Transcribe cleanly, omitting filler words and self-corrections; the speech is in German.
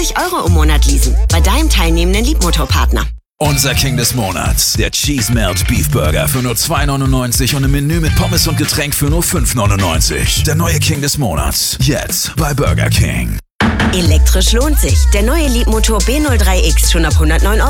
20 € im Monat leasen. Bei deinem teilnehmenden Liebmotorpartner. Unser King des Monats, der Cheese Melt Beef Burger für nur 2,99 und ein Menü mit Pommes und Getränk für nur 5,99. Der neue King des Monats, jetzt bei Burger King. Elektrisch lohnt sich. Der neue Liebmotor B03X schon ab 109 €.